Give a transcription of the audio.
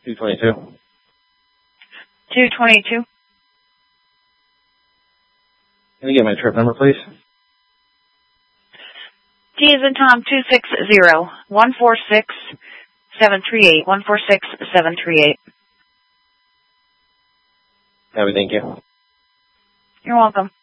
222. 222. Can you get my trip number, please? T as in Tom, 260-146-738. 146-738. Thank you. You're welcome.